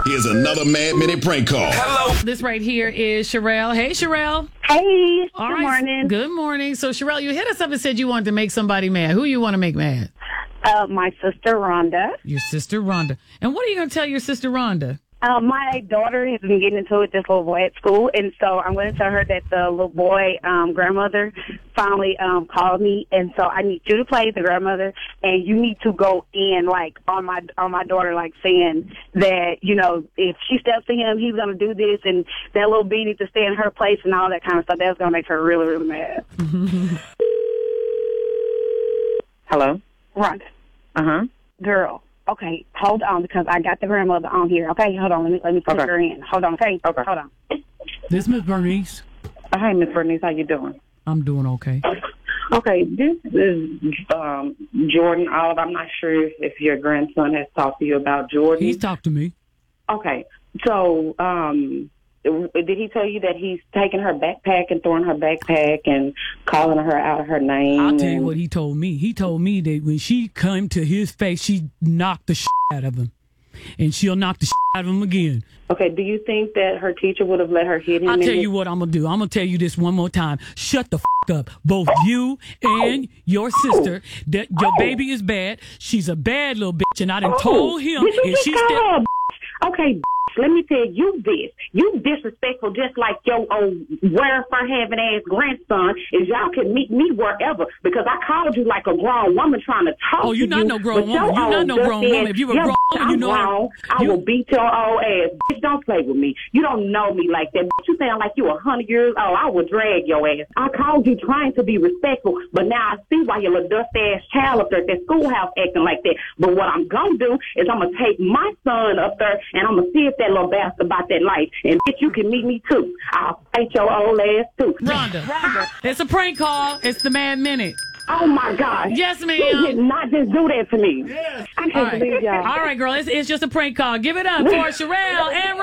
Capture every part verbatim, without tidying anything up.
Here's another Mad Minute prank call. Hello. This right here is Sherelle. Hey, Sherelle. Hey, All good right. morning. Good morning. So, Sherelle, you hit us up and said you wanted to make somebody mad. Who you want to make mad? Uh, my sister, Rhonda. Your sister, Rhonda. And what are you going to tell your sister, Rhonda? Uh, my daughter has been getting into it with this little boy at school, and so I'm going to tell her that the little boy um, grandmother finally um, called me, and so I need you to play the grandmother, and you need to go in like on my on my daughter, like saying that, you know, if she steps to him, he's going to do this, and that little bee needs to stay in her place and all that kind of stuff. That's going to make her really, really mad. Hello? Rhonda. Uh-huh. Girl. Okay, hold on, because I got the grandmother on here. Okay, hold on. Let me let me put Okay. her in. Hold on, okay? Okay. Hold on. This Miss Bernice. Uh, Hi, Miss Bernice. How you doing? I'm doing okay. Okay, this is um, Jordan Olive. I'm not sure if your grandson has talked to you about Jordan. He's talked to me. Okay, so um, did he tell you that he's taking her backpack and throwing her backpack and calling her out of her name? I'll tell you and- what he told me. He told me that when she came to his face, she knocked the shit out of him. And she'll knock the shit out of him again. Okay, do you think that her teacher would have let her hit him? I'll in tell his- you what I'm going to do. I'm going to tell you this one more time. Shut the f- up. Both you and your sister. That your baby is bad. She's a bad little bitch. And I done told him. Did you And just she call said, her a bitch? Okay, bitch, let me tell you this. You disrespectful just like your old welfare having ass grandson is. Y'all can meet me wherever because I called you like a grown woman trying to talk Oh, to you're you. not no grown but your woman. You're not old no grown dust woman. ass- If you were Yeah, grown, I'm you know I- grown. I you- will beat your old ass. Bitch, don't play with me. You don't know me like that. Bitch, you sound like you a hundred years old. I will drag your ass. I called you trying to be respectful, but now I see why your little dust ass child up there at that schoolhouse acting like that. But what I'm gonna do is I'm gonna take my son up there and I'm gonna see if that little bastard about that life. And bitch, you can meet me too. I'll fight your old ass too. Rhonda. It's a prank call. It's the Mad Minute. Oh my God. Yes, You ma'am. did not just do that to me. I can't All right. believe y'all. All right, girl. It's, it's just a prank call. Give it up for Sherelle and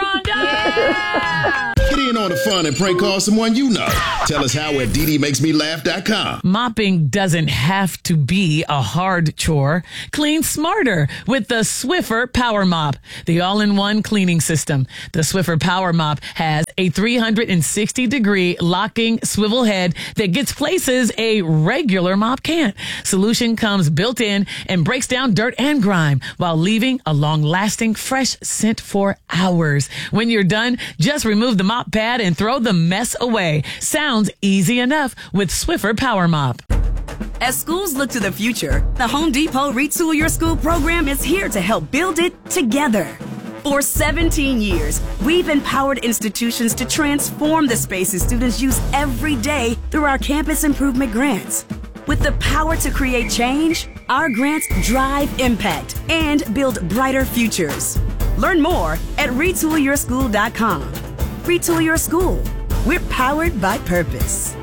Rhonda. Get in on the fun and prank call someone you know. Tell us how at D D makes me laugh dot com. Mopping doesn't have to be a hard chore. Clean smarter with the Swiffer Power Mop, the all-in-one cleaning system. The Swiffer Power Mop has a three hundred sixty degree locking swivel head that gets places a regular mop can't. Solution comes built in and breaks down dirt and grime while leaving a long-lasting fresh scent for hours. When you're done, just remove the mop pad and throw the mess away. Sounds easy enough with Swiffer Power Mop. As schools look to the future, the Home Depot Retool Your School program is here to help build it together. For seventeen years, we've empowered institutions to transform the spaces students use every day through our campus improvement grants. With the power to create change, our grants drive impact and build brighter futures. Learn more at retool your school dot com. Retool Your School. We're powered by purpose.